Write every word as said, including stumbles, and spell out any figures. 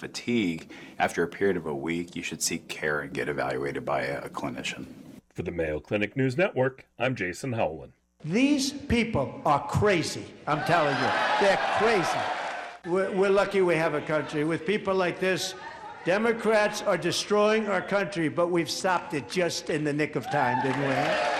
fatigue, after a period of a week, you should seek care and get evaluated by a clinician. For the Mayo Clinic News Network, I'm Jason Howland. These people are crazy, I'm telling you. They're crazy. We're, we're lucky we have a country. With people like this, Democrats are destroying our country, but we've stopped it just in the nick of time, didn't we?